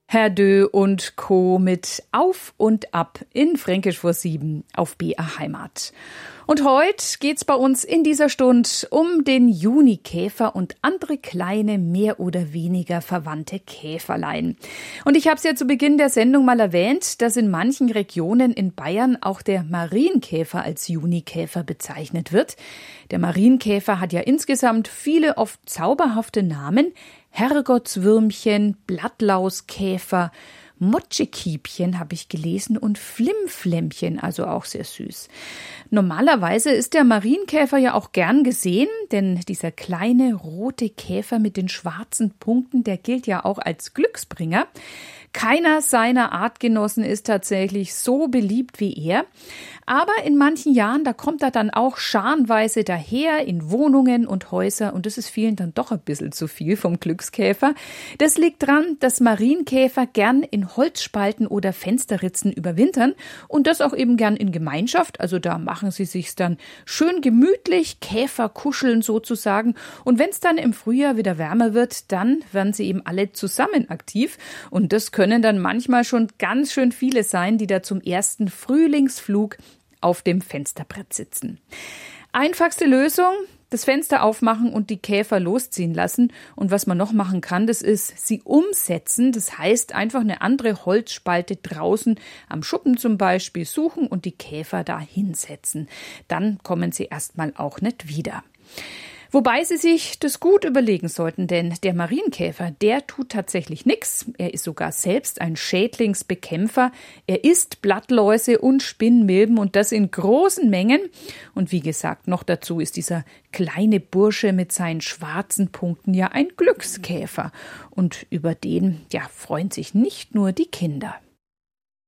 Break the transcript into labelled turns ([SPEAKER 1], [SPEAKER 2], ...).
[SPEAKER 1] Herr Dö und Co. mit Auf und Ab in Fränkisch vor 7 auf BR Heimat. Und heute geht's bei uns in dieser Stunde um den Junikäfer und andere kleine, mehr oder weniger verwandte Käferlein. Und ich habe es ja zu Beginn der Sendung mal erwähnt, dass in manchen Regionen in Bayern auch der Marienkäfer als Junikäfer bezeichnet wird. Der Marienkäfer hat ja insgesamt viele oft zauberhafte Namen. Herrgottswürmchen, Blattlauskäfer, Motschekiebchen habe ich gelesen und Flimflämmchen, also auch sehr süß. Normalerweise ist der Marienkäfer ja auch gern gesehen, denn dieser kleine rote Käfer mit den schwarzen Punkten, der gilt ja auch als Glücksbringer. Keiner seiner Artgenossen ist tatsächlich so beliebt wie er. Aber in manchen Jahren, da kommt er dann auch scharenweise daher in Wohnungen und Häuser und das ist vielen dann doch ein bisschen zu viel vom Glückskäfer. Das liegt daran, dass Marienkäfer gern in Holzspalten oder Fensterritzen überwintern und das auch eben gern in Gemeinschaft. Also da machen sie sich's dann schön gemütlich, Käferkuscheln sozusagen. Und wenn es dann im Frühjahr wieder wärmer wird, dann werden sie eben alle zusammen aktiv und das können dann manchmal schon ganz schön viele sein, die da zum ersten Frühlingsflug auf dem Fensterbrett sitzen. Einfachste Lösung, das Fenster aufmachen und die Käfer losziehen lassen. Und was man noch machen kann, das ist sie umsetzen. Das heißt, einfach eine andere Holzspalte draußen am Schuppen zum Beispiel suchen und die Käfer da hinsetzen. Dann kommen sie erstmal auch nicht wieder. Wobei Sie sich das gut überlegen sollten, denn der Marienkäfer, der tut tatsächlich nichts. Er ist sogar selbst ein Schädlingsbekämpfer. Er isst Blattläuse und Spinnmilben und das in großen Mengen. Und wie gesagt, noch dazu ist dieser kleine Bursche mit seinen schwarzen Punkten ja ein Glückskäfer. Und über den, ja, freuen sich nicht nur die Kinder.